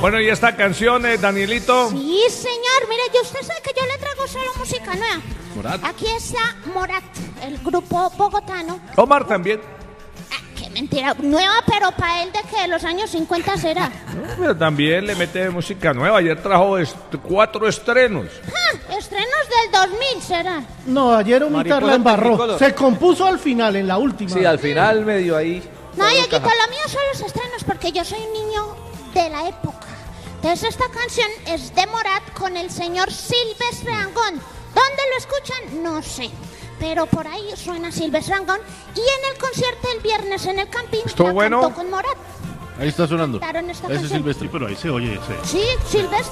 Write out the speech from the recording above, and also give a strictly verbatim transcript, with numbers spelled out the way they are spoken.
Bueno, ¿y esta canción, eh, Danielito? Sí, señor. Mire, yo usted sabe que yo le traigo solo música nueva. Morat. Aquí está Morat, el grupo bogotano. Omar también. Ah, qué mentira. Nueva, pero para él de que de los años cincuenta será. No, pero también le mete música nueva. Ayer trajo est cuatro estrenos. Ah, estrenos del dos mil será. No, ayer Omitar Mariposa la embarró. Tricolor. Se compuso al final, en la última. Sí, al final medio ahí. No, Dieguito, lo mío son los estrenos porque yo soy un niño de la época. Entonces esta canción es de Morat con el señor Silvestre Dangond. ¿Dónde lo escuchan? No sé. Pero por ahí suena Silvestre Dangond. Y en el concierto el viernes en el Campín ¿Estuvo la bueno? cantó con Morat. Ahí está sonando. Cantaron esta Ese es canción. Silvestre, pero ahí se oye ese. Sí, Silvestre.